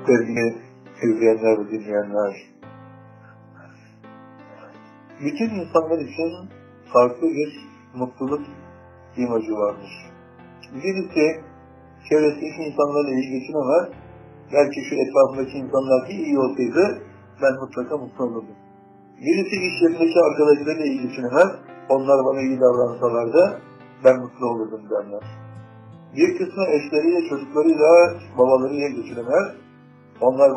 Sevgili izleyenler ve dinleyenler, bütün insanlar için farklı bir mutluluk imajı vardır. Birisi çevresindeki insanlarla iyi geçinemez, belki şu etrafındaki insanlar iyi olsaydı ben mutlaka mutlu olurdum. Birisi iş yerindeki arkadaşlarıyla iyi geçinemez, onlar bana iyi davransalardı ben mutlu olurdum derler. Bir kısmı eşleriyle, çocuklarıyla, babalarıyla geçinemez, onlar